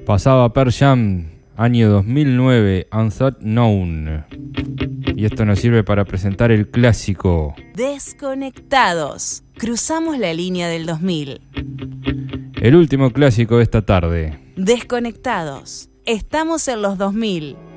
Pasaba Pearl Jam, año 2009, Unthought Known. Y esto nos sirve para presentar el clásico Desconectados. Cruzamos la línea del 2000. El último clásico de esta tarde. Desconectados. Estamos en los 2000.